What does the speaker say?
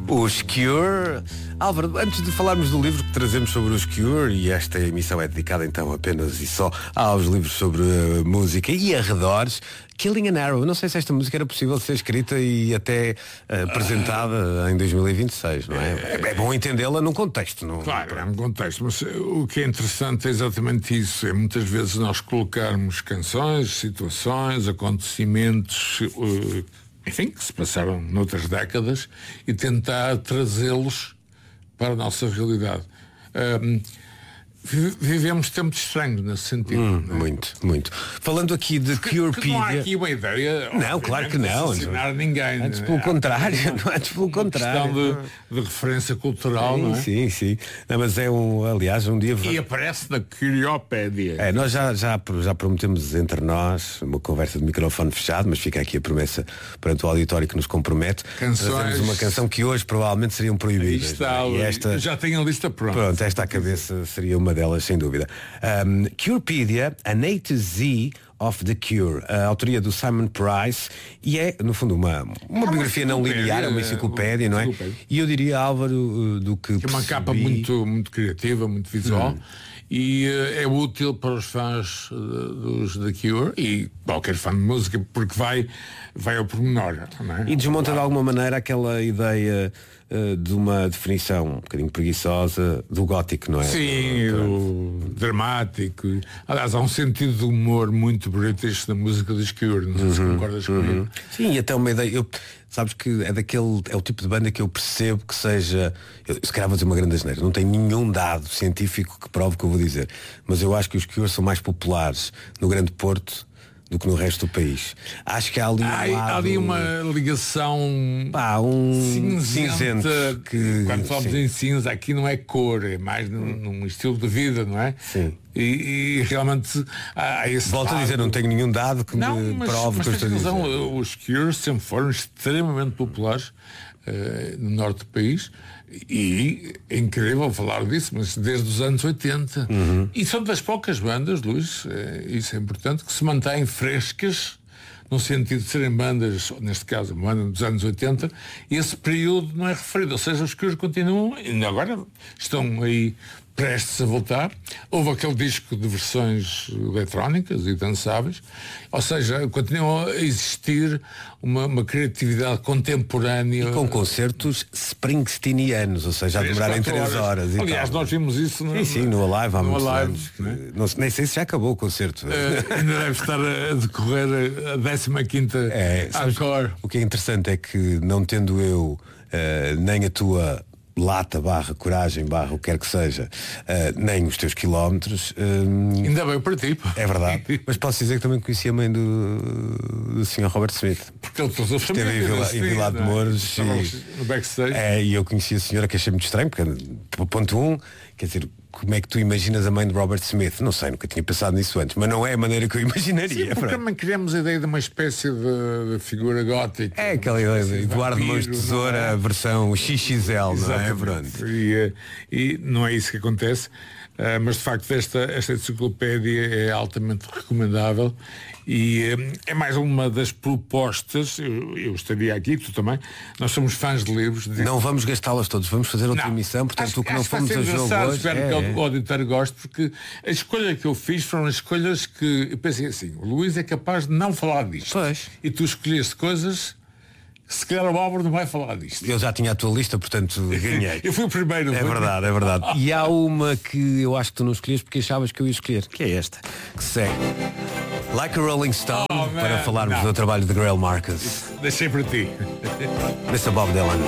Os Cure. Álvaro, antes de falarmos do livro que trazemos sobre os Cure, e esta emissão é dedicada então apenas e só aos livros sobre música e arredores, Killing an Arrow, não sei se esta música era possível de ser escrita e até apresentada em 2026, não é? É bom entendê-la num contexto. Claro, é um contexto, mas o que é interessante é exatamente isso, é muitas vezes nós colocarmos canções, situações, acontecimentos, enfim, que se passaram noutras décadas e tentar trazê-los para a nossa realidade. Vivemos tempos estranhos nesse sentido. Não é? Muito. Falando aqui de Curepedia. Não há aqui uma ideia. Não, claro que não. Assassinar ninguém. Antes pelo contrário. Antes pelo contrário. Questão de referência cultural, não é? Sim. Não, mas aliás, um dia. E aparece na Curiopédia. Nós já prometemos entre nós uma conversa de microfone fechado, mas fica aqui a promessa perante o auditório que nos compromete. Trazemos uma canção que hoje provavelmente seriam proibidas. E esta... Já tenho a lista pronta. Pronto, esta à cabeça seria uma delas, sem dúvida. Curepedia, an A to Z of the Cure, a autoria do Simon Price, e é, no fundo, uma biografia não linear, uma enciclopédia, não é? E eu diria, Álvaro, do que é uma capa muito criativa, muito visual, e é útil para os fãs dos The Cure e qualquer fã de música, porque vai ao pormenor, não é? E desmonta de alguma maneira aquela ideia de uma definição um bocadinho preguiçosa do gótico, não é? Sim, o dramático. Aliás, há um sentido de humor muito british na música dos Cure, não sei se concordas comigo. Sim, e até uma ideia, sabes que é o tipo de banda que eu percebo que seja, se calhar vou dizer uma grande asneira, não tem nenhum dado científico que prove o que eu vou dizer, mas eu acho que os Cure são mais populares no Grande Porto do que no resto do país. Acho que há ali uma ligação cinzento que, quando falamos em cinza, aqui não é cor, é mais num estilo de vida, não é? Sim. E realmente há esse volto a dizer, não tenho nenhum dado que me prove o que eu estou a dizer. Os Cure sempre foram extremamente populares no norte do país. E é incrível falar disso, mas desde os anos 80. E são das poucas bandas, Luís, isso é importante, que se mantêm frescas, no sentido de serem bandas, neste caso, uma banda dos anos 80, e esse período não é referido. Ou seja, os que continuam, e agora estão aí prestes a voltar. Houve aquele disco de versões eletrónicas e dançáveis, ou seja, continua a existir uma criatividade contemporânea. E com concertos springsteenianos, ou seja, a demorarem 3 horas. Aliás, nós vimos isso no Alive há muitos anos. Não, nem sei se já acabou o concerto. Ainda deve estar a decorrer a 15ª encore. O que é interessante é que, não tendo eu nem a tua lata, coragem, o que quer que seja, nem os teus quilómetros. Ainda bem para ti. É verdade. Mas posso dizer que também conheci a mãe do Sr. Robert Smith. Porque ele esteve em Vila de Mouros no backstage. E eu conheci a senhora, que achei muito estranho, porque ponto 1, quer dizer, como é que tu imaginas a mãe de Robert Smith? Não sei, nunca tinha pensado nisso antes, mas não é a maneira que eu imaginaria. Sim, porque também criamos a ideia de uma espécie de figura gótica. É aquela ideia de Eduardo Mãos de Tesoura, a versão XXL, não é? Pronto. E não é isso que acontece, mas de facto esta enciclopédia é altamente recomendável e é mais uma das propostas. Eu estaria aqui, tu também, nós somos fãs de livros. Não vamos gastá-las todos, vamos fazer outra emissão, portanto o que não fomos a jogo hoje. Espero que o auditório goste, porque a escolha que eu fiz foram as escolhas que eu pensei assim, o Luís é capaz de não falar disto. Pois. E tu escolheste coisas, se calhar o Álvaro não vai falar disto. Eu já tinha a tua lista, portanto ganhei. Eu fui o primeiro. É verdade. E há uma que eu acho que tu não escolheste porque achavas que eu ia escolher, que é esta, que segue Like a Rolling Stone, para falarmos do trabalho de Greil Marcus. Deixei para ti. Desse Bob Dylan.